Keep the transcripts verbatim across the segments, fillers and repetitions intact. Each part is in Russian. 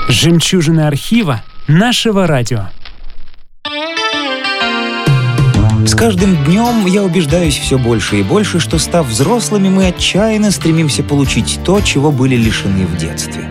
Жемчужины архива нашего радио. С каждым днем я убеждаюсь все больше и больше, что, став взрослыми, мы отчаянно стремимся получить то, чего были лишены в детстве.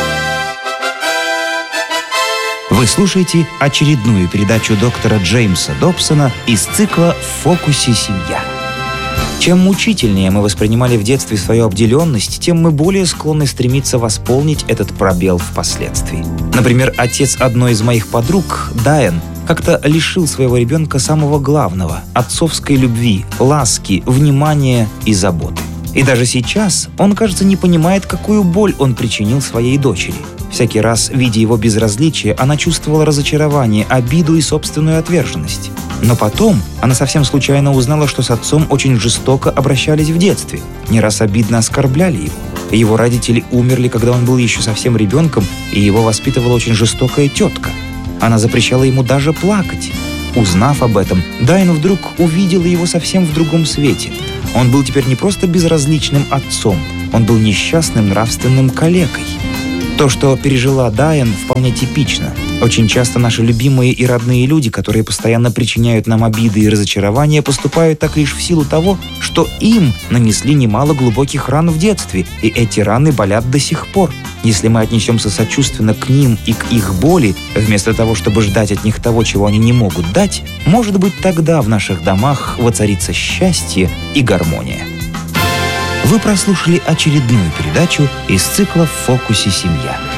Вы слушаете очередную передачу доктора Джеймса Добсона из цикла «В фокусе семья». Чем мучительнее мы воспринимали в детстве свою обделенность, тем мы более склонны стремиться восполнить этот пробел впоследствии. Например, отец одной из моих подруг, Дайан, как-то лишил своего ребенка самого главного – отцовской любви, ласки, внимания и заботы. И даже сейчас он, кажется, не понимает, какую боль он причинил своей дочери. Всякий раз, видя его безразличие, она чувствовала разочарование, обиду и собственную отверженность. Но потом она совсем случайно узнала, что с отцом очень жестоко обращались в детстве, не раз обидно оскорбляли его. Его родители умерли, когда он был еще совсем ребенком, и его воспитывала очень жестокая тетка. Она запрещала ему даже плакать. Узнав об этом, Дайан вдруг увидела его совсем в другом свете. Он был теперь не просто безразличным отцом, он был несчастным нравственным калекой. То, что пережила Дайан, вполне типично. Очень часто наши любимые и родные люди, которые постоянно причиняют нам обиды и разочарования, поступают так лишь в силу того, что им нанесли немало глубоких ран в детстве, и эти раны болят до сих пор. Если мы отнесемся сочувственно к ним и к их боли, вместо того, чтобы ждать от них того, чего они не могут дать, может быть, тогда в наших домах воцарится счастье и гармония. Вы прослушали очередную передачу из цикла «В фокусе семья».